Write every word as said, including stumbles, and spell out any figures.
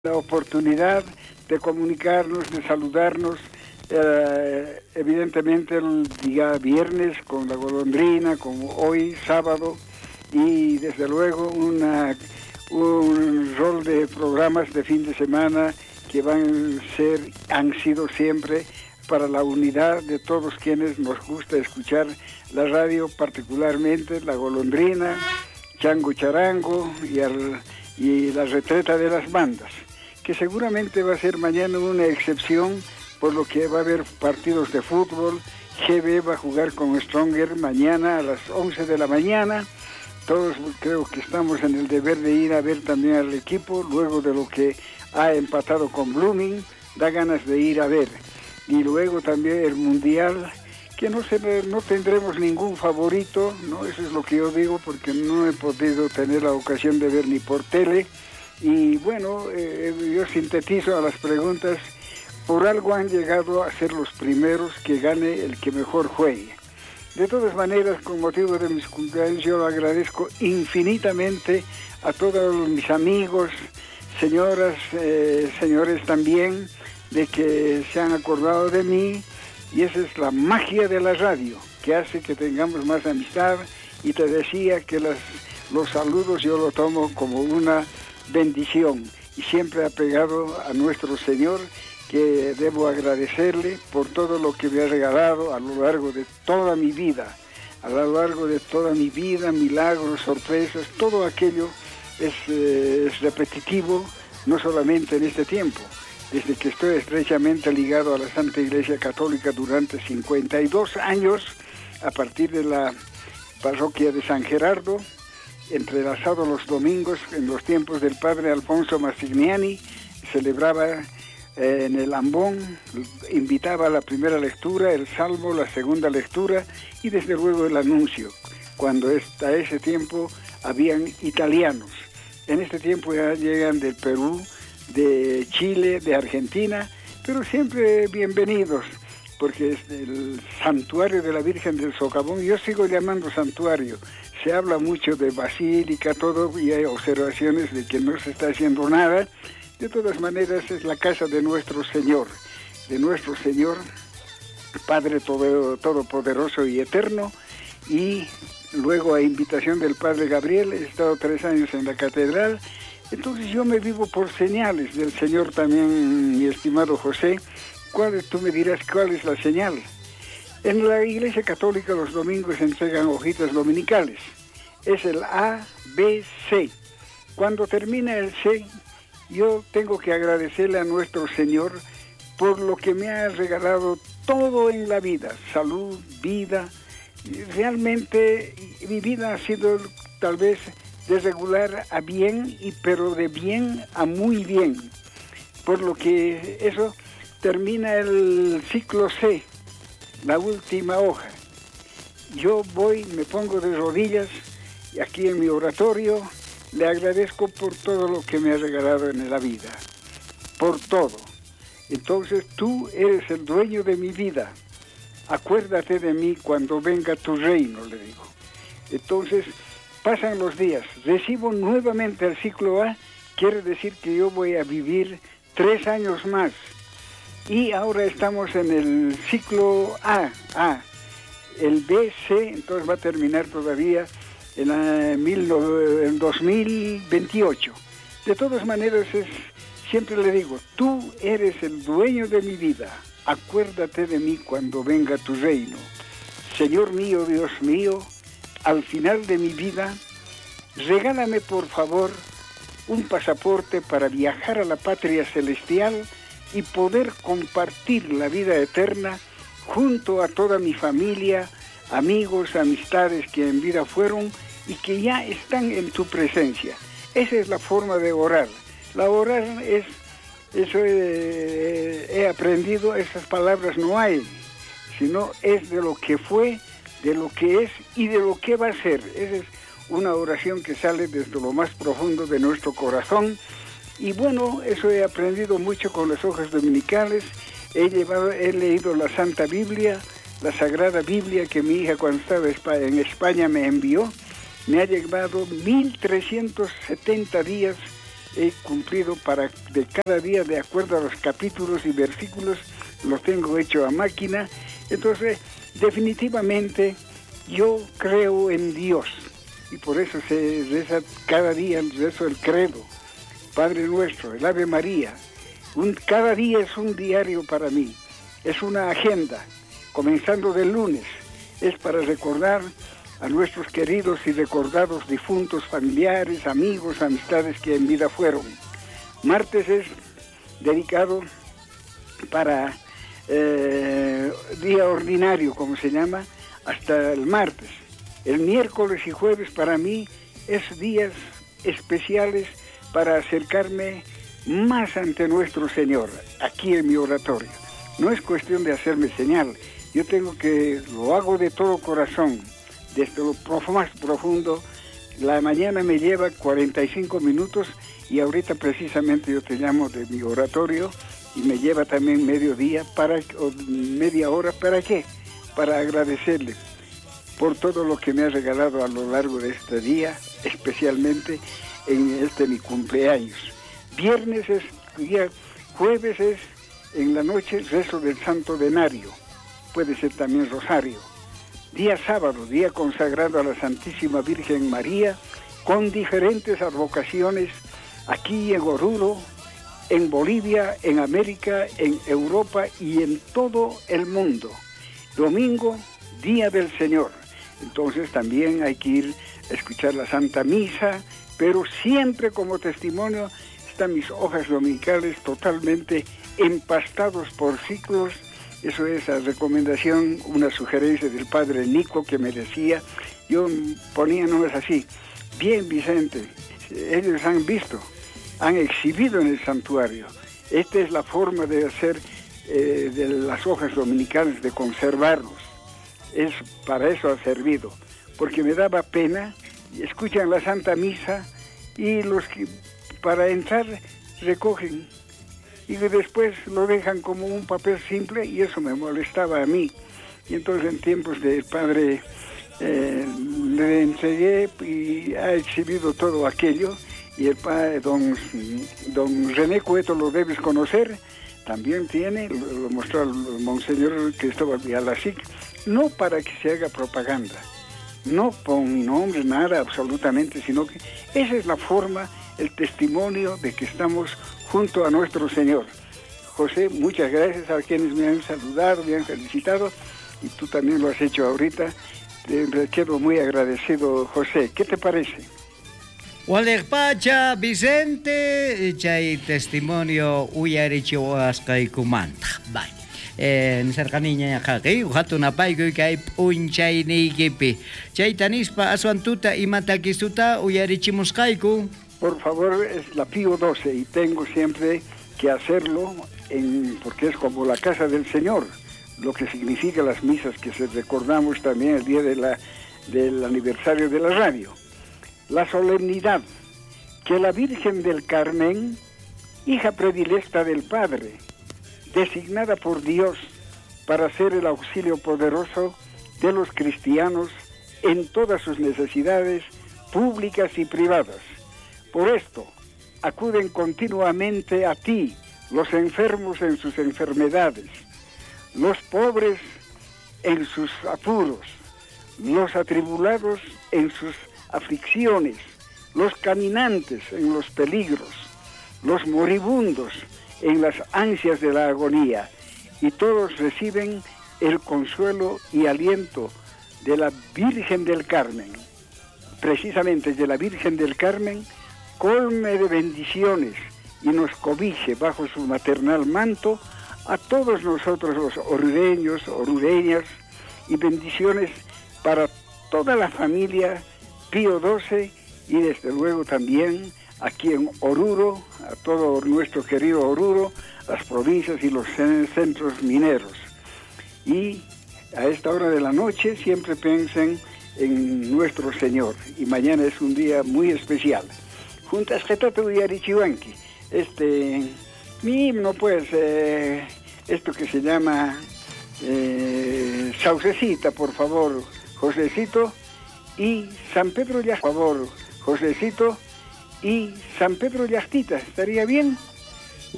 la oportunidad de comunicarnos, de saludarnos, eh, evidentemente el día viernes con la golondrina, como hoy, sábado, y desde luego una, un rol de programas de fin de semana que van a ser, han sido siempre para la unidad de todos quienes nos gusta escuchar la radio, particularmente la golondrina, Chango Charango y, al, y la retreta de las bandas, que seguramente va a ser mañana una excepción, por lo que va a haber partidos de fútbol. G B va a jugar con Stronger mañana a las once de la mañana. Todos creo que estamos en el deber de ir a ver también al equipo, luego de lo que ha empatado con Blooming, da ganas de ir a ver. Y luego también el Mundial, que no, se, no tendremos ningún favorito, ¿no? Eso es lo que yo digo, porque no he podido tener la ocasión de ver ni por tele. Y bueno, eh, yo sintetizo a las preguntas. Por algo han llegado a ser los primeros que gane el que mejor juegue. De todas maneras, con motivo de mis cumpleaños, yo agradezco infinitamente a todos mis amigos, señoras, eh, señores también, de que se han acordado de mí. Y esa es la magia de la radio, que hace que tengamos más amistad. Y te decía que las, los saludos yo lo tomo como una bendición, y siempre apegado a nuestro Señor, que debo agradecerle por todo lo que me ha regalado a lo largo de toda mi vida, a lo largo de toda mi vida, milagros, sorpresas, todo aquello es, eh, es repetitivo, no solamente en este tiempo. Desde que estoy estrechamente ligado a la Santa Iglesia Católica durante cincuenta y dos años, a partir de la parroquia de San Gerardo, entrelazado los domingos en los tiempos del padre Alfonso Massignani, celebraba eh, en el ambón, invitaba a la primera lectura, el salmo, la segunda lectura y desde luego el anuncio, cuando hasta ese tiempo habían italianos. En este tiempo ya llegan del Perú, de Chile, de Argentina, pero siempre bienvenidos, porque es el santuario de la Virgen del Socavón. Yo sigo llamando santuario. Se habla mucho de basílica, todo, y hay observaciones de que no se está haciendo nada. De todas maneras, es la casa de nuestro Señor, de nuestro Señor, Padre todo, Todopoderoso y Eterno. Y luego, a invitación del Padre Gabriel, he estado tres años en la catedral. Entonces yo me vivo por señales del Señor también, mi estimado José. ¿Cuál, tú me dirás cuál es la señal? En la Iglesia Católica los domingos se entregan hojitas dominicales. Es el A, B, C. Cuando termina el C, yo tengo que agradecerle a nuestro Señor por lo que me ha regalado todo en la vida. Salud, vida. Realmente mi vida ha sido tal vez de regular a bien, y pero de bien a muy bien. Por lo que eso termina el ciclo C, la última hoja. Yo voy, me pongo de rodillas y aquí en mi oratorio le agradezco por todo lo que me ha regalado en la vida, por todo. Entonces tú eres el dueño de mi vida, acuérdate de mí cuando venga tu reino, le digo. Entonces pasan los días, recibo nuevamente el ciclo A, quiere decir que yo voy a vivir tres años más. Y ahora estamos en el ciclo A, A. El B, C, entonces va a terminar todavía en, la, mil, en dos mil veintiocho. De todas maneras, es, siempre le digo, tú eres el dueño de mi vida, acuérdate de mí cuando venga tu reino. Señor mío, Dios mío, al final de mi vida, regálame por favor un pasaporte para viajar a la patria celestial y poder compartir la vida eterna junto a toda mi familia, amigos, amistades que en vida fueron y que ya están en tu presencia. Esa es la forma de orar. La orar es, eso he, he aprendido, esas palabras no hay, sino es de lo que fue, de lo que es y de lo que va a ser. Esa es una oración que sale desde lo más profundo de nuestro corazón. Y bueno, eso he aprendido mucho con las hojas dominicales. He llevado, he leído la Santa Biblia, la Sagrada Biblia que mi hija cuando estaba en España me envió. Me ha llevado mil trescientos setenta días he cumplido para de cada día, de acuerdo a los capítulos y versículos, los tengo hecho a máquina. Entonces, definitivamente, yo creo en Dios, y por eso se reza cada día el rezo del credo, Padre Nuestro, el Ave María. Un, cada día es un diario para mí, es una agenda, comenzando del lunes, es para recordar a nuestros queridos y recordados difuntos, familiares, amigos, amistades que en vida fueron. Martes es dedicado para eh, día ordinario, como se llama, hasta el martes. El miércoles y jueves para mí es días especiales para acercarme más ante nuestro Señor, aquí en mi oratorio. No es cuestión de hacerme señal, yo tengo que, lo hago de todo corazón, desde lo más profundo. La mañana me lleva cuarenta y cinco minutos y ahorita precisamente yo te llamo de mi oratorio y me lleva también mediodía, para, o media hora, ¿para qué? Para agradecerle por todo lo que me ha regalado a lo largo de este día, especialmente en este mi cumpleaños. Viernes es día, jueves es en la noche rezo del Santo Denario, puede ser también rosario. Día sábado, día consagrado a la Santísima Virgen María, con diferentes advocaciones aquí en Oruro, en Bolivia, en América, en Europa y en todo el mundo. Domingo, Día del Señor. Entonces también hay que ir a escuchar la Santa Misa, pero siempre como testimonio están mis hojas dominicales totalmente empastados por ciclos. Eso es la recomendación, una sugerencia del padre Nico que me decía, yo ponía nombres así, bien Vicente, ellos han visto, han exhibido en el santuario. Esta es la forma de hacer eh, de las hojas dominicales, de conservarlos. Es, para eso ha servido, porque me daba pena, escuchan la Santa Misa y los que para entrar recogen y después lo dejan como un papel simple y eso me molestaba a mí. Y entonces en tiempos del padre eh, le entregué y ha exhibido todo aquello, y el padre don, don René Cueto, lo debes conocer, también tiene, lo, lo mostró el monseñor Cristóbal Villalasic, no para que se haga propaganda, no con mi nombre, nada absolutamente, sino que esa es la forma, el testimonio de que estamos junto a nuestro Señor. José, muchas gracias a quienes me han saludado, me han felicitado, y tú también lo has hecho ahorita. Te quedo muy agradecido, José. ¿Qué te parece? Walekpacha Vicente, chay testimonio uyaricho askay kumanta. Bye. En cercanía jaqi, hatuna payku kay punchayniykipi. Chay tanispa aswantuta y matakisuta uyarichimusqayku. Por favor, es la Pío doce y tengo siempre que hacerlo en, porque es como la casa del Señor, lo que significa las misas que se recordamos también el día de la, del aniversario de la radio. La solemnidad, que la Virgen del Carmen, hija predilecta del Padre, designada por Dios para ser el auxilio poderoso de los cristianos en todas sus necesidades públicas y privadas. Por esto, acuden continuamente a ti los enfermos en sus enfermedades, los pobres en sus apuros, los atribulados en sus aflicciones, los caminantes en los peligros, los moribundos en las ansias de la agonía, y todos reciben el consuelo y aliento de la Virgen del Carmen. Precisamente de la Virgen del Carmen, colme de bendiciones y nos cobije bajo su maternal manto a todos nosotros los orureños, orureñas, y bendiciones para toda la familia Pío doce y desde luego también aquí en Oruro, a todo nuestro querido Oruro, las provincias y los centros mineros. Y a esta hora de la noche siempre piensen en nuestro Señor, y mañana es un día muy especial. Juntas Getatu y Arichihuanqui, este, mi himno pues, eh, esto que se llama eh, Saucecita, por favor, Josecito, y San Pedro ya, por favor, Josecito, y San Pedro Llastita, ¿estaría bien?